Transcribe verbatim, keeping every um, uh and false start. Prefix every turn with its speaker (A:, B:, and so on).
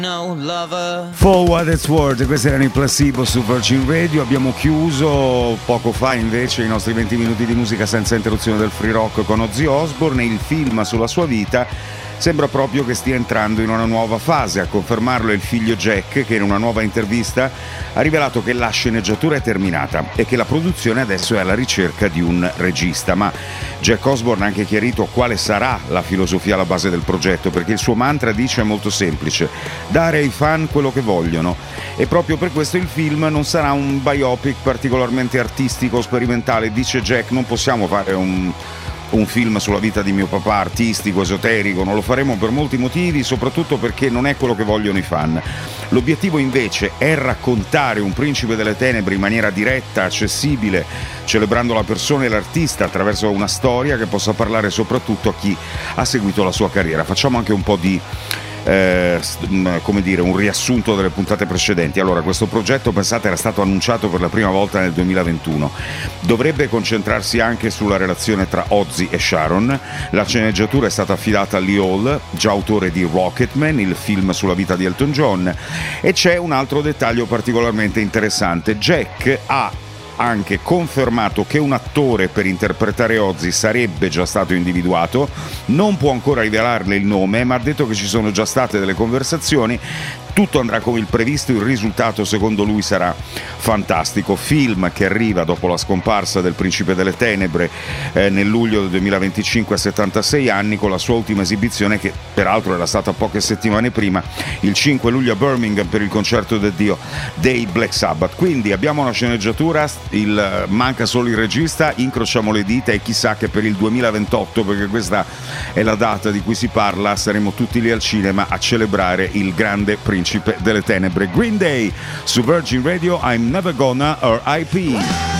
A: No lover.
B: For What It's Worth, questi erano i Placebo su Virgin Radio. Abbiamo chiuso poco fa invece i nostri venti minuti di musica senza interruzione del free rock con Ozzy Osbourne. Il film sulla sua vita sembra proprio che stia entrando in una nuova fase. A confermarlo è il figlio Jack, che in una nuova intervista ha rivelato che la sceneggiatura è terminata e che la produzione adesso è alla ricerca di un regista. Ma Jack Osbourne ha anche chiarito quale sarà la filosofia alla base del progetto, perché il suo mantra, dice, è molto semplice: dare ai fan quello che vogliono. E proprio per questo il film non sarà un biopic particolarmente artistico o sperimentale. Dice Jack: non possiamo fare un un film sulla vita di mio papà artistico, esoterico, non lo faremo per molti motivi, soprattutto perché non è quello che vogliono i fan. L'obiettivo invece è raccontare un principe delle tenebre in maniera diretta, accessibile, celebrando la persona e l'artista attraverso una storia che possa parlare soprattutto a chi ha seguito la sua carriera. Facciamo anche un po' di Eh, come dire, un riassunto delle puntate precedenti. Allora, questo progetto, pensate, era stato annunciato per la prima volta nel duemilaventuno. Dovrebbe concentrarsi anche sulla relazione tra Ozzy e Sharon. La sceneggiatura è stata affidata a Lee Hall, già autore di Rocketman, il film sulla vita di Elton John. E c'è un altro dettaglio particolarmente interessante: Jack ha anche confermato che un attore per interpretare Ozzy sarebbe già stato individuato. Non può ancora rivelarle il nome, ma ha detto che ci sono già state delle conversazioni. Tutto andrà come il previsto, il risultato secondo lui sarà fantastico. Film che arriva dopo la scomparsa del Principe delle Tenebre eh, nel luglio del duemilaventicinque a settantasei anni, con la sua ultima esibizione, che peraltro era stata poche settimane prima, il cinque luglio a Birmingham per il concerto del dio dei Black Sabbath. Quindi abbiamo una sceneggiatura, il, manca solo il regista, incrociamo le dita e chissà che per il duemilaventotto, perché questa è la data di cui si parla, saremo tutti lì al cinema a celebrare il grande Principe delle Tenebre. Green Day su Virgin Radio, I'm Never Gonna R I P